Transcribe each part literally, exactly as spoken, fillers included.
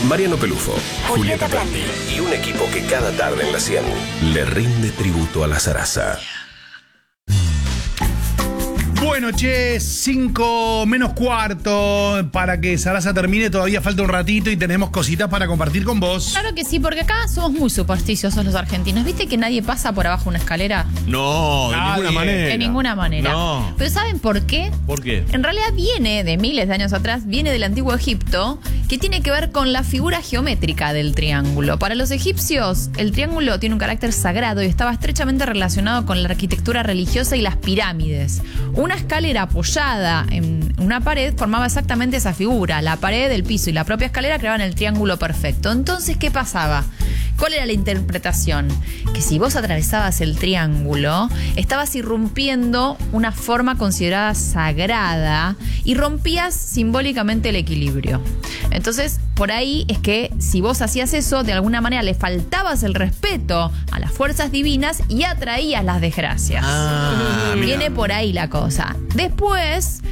Mariano Pelufo, Julieta Plandi y un equipo que cada tarde en la cien le rinde tributo a la zaraza. Bueno, che, cinco menos cuarto para que Zaraza termine. Todavía falta un ratito y tenemos cositas para compartir con vos. Claro que sí, porque acá somos muy supersticiosos los argentinos. ¿Viste que nadie pasa por abajo una escalera? No, de Nadie. ninguna manera. De ninguna manera. No. Pero ¿saben por qué? ¿Por qué? En realidad viene de miles de años atrás, viene del antiguo Egipto, que tiene que ver con la figura geométrica del triángulo. Para los egipcios, el triángulo tiene un carácter sagrado y estaba estrechamente relacionado con la arquitectura religiosa y las pirámides. Una escalera apoyada en una pared formaba exactamente esa figura. La pared, el piso y la propia escalera creaban el triángulo perfecto. Entonces, ¿qué pasaba? ¿Cuál era la interpretación? Que si vos atravesabas el triángulo, estabas irrumpiendo una forma considerada sagrada y rompías simbólicamente el equilibrio. Entonces, por ahí es que si vos hacías eso, de alguna manera le faltabas el respeto a las fuerzas divinas y atraías las desgracias. Ah, Viene por ahí la cosa. Después,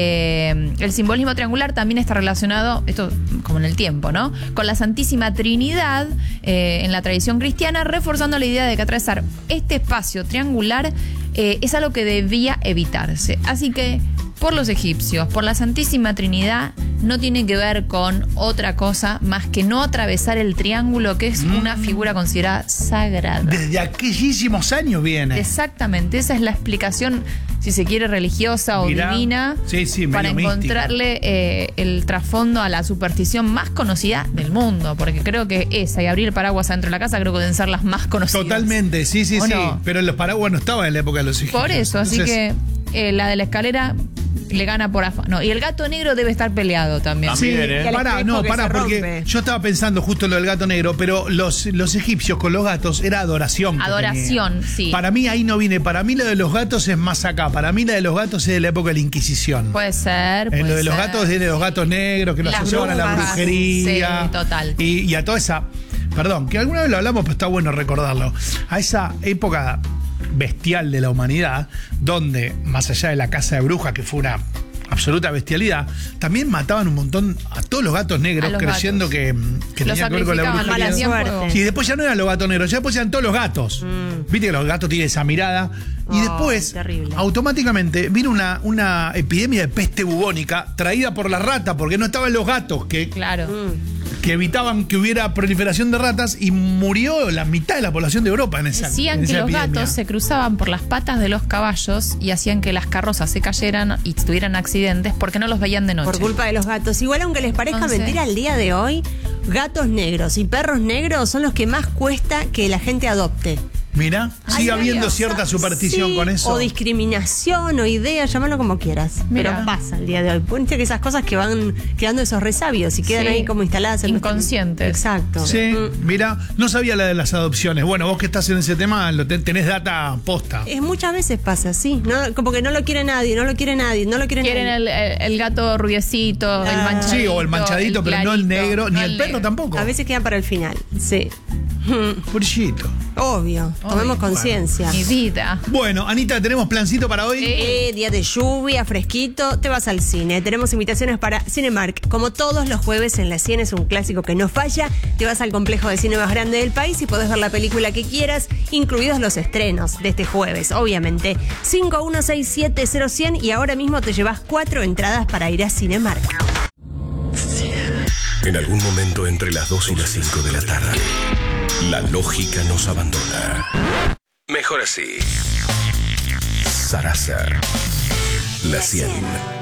eh, el simbolismo triangular también está relacionado, esto como en el tiempo, ¿no?, con la Santísima Trinidad eh, en la tradición cristiana, reforzando la idea de que atravesar este espacio triangular eh, es algo que debía evitarse. Así que, por los egipcios, por la Santísima Trinidad, no tiene que ver con otra cosa más que no atravesar el triángulo, que es mm. una figura considerada sagrada. Desde aquellísimos años viene. Exactamente, esa es la explicación, si se quiere, religiosa o Mirá. divina, Sí, sí, medio para encontrarle eh, el trasfondo a la superstición más conocida del mundo, porque creo que esa y abrir el paraguas adentro de la casa creo que deben ser las más conocidas. Totalmente, sí, sí, ¿O sí. no? Pero los paraguas no estaban en la época de los egipcios. Por eso, así Entonces, que eh, la de la escalera le gana por afán. No, y el gato negro debe estar peleado también. Sí, También, ¿eh? pará, no, que pará, se porque rompe. yo estaba pensando justo en lo del gato negro, pero los, los egipcios con los gatos era adoración. que Adoración, tenían. sí. Para mí ahí no viene, para mí lo de los gatos es más acá, para mí la de los gatos es de la época de la Inquisición. Puede ser, puede En lo de los ser. gatos es de los gatos negros que nos Las asociaban a la brujas, brujería. sí, total. Y, y a toda esa, perdón, que alguna vez lo hablamos, pero está bueno recordarlo, a esa época bestial de la humanidad, donde, más allá de la casa de brujas, que fue una absoluta bestialidad, también mataban un montón a todos los gatos negros, A los creyendo gatos. que, que Los tenía que ver con la sacrificaban, brujería. los hacían Mala fuego. Sí, después ya no eran los gatos negros, ya después eran todos los gatos. Mm. Viste que los gatos tienen esa mirada. Y Oh, después, terrible. automáticamente, vino una, una epidemia de peste bubónica traída por la rata, porque no estaban los gatos que, Claro. Mm. que evitaban que hubiera proliferación de ratas, y murió la mitad de la población de Europa en esa Decían en que esa los epidemia. gatos se cruzaban por las patas de los caballos y hacían que las carrozas se cayeran y tuvieran accidentes porque no los veían de noche. Por culpa de los gatos. Igual, aunque les parezca Entonces- mentira, al día de hoy, gatos negros y perros negros son los que más cuesta que la gente adopte. Mirá, sigue Ay, habiendo Dios. cierta superstición Sí, con eso. O discriminación, o idea, llámalo como quieras. Mirá. Pero pasa al día de hoy. Ponte que esas cosas que van quedando esos resabios y quedan Sí. ahí como instaladas en nuestro- Inconscientes. Exacto. Sí, Mm. mira, no sabía la de las adopciones. Bueno, vos que estás en ese tema, lo ten- tenés data posta. Es, muchas veces pasa, sí. No, como que no lo quiere nadie, no lo quiere nadie, no lo quiere Quieren nadie. el, el- el gato rubiecito, el Ah. manchadito. Sí, o el manchadito, pero no el clarito, negro, ni no el perro negro. tampoco. A veces quedan para el final, sí. Pobrecito. Obvio, tomemos Obvio. conciencia. Mi vida. Bueno, Anita, ¿tenemos plancito para hoy? Sí. Eh, día de lluvia, fresquito, te vas al cine. Tenemos invitaciones para Cinemark. Como todos los jueves en la cien, es un clásico que no falla. Te vas al complejo de cine más grande del país y podés ver la película que quieras, incluidos los estrenos de este jueves, obviamente. cinco uno seis siete cero cien y ahora mismo te llevas cuatro entradas para ir a Cinemark. En algún momento entre las dos y las cinco de la tarde, la lógica nos abandona. Mejor así. Zaraza. La cien.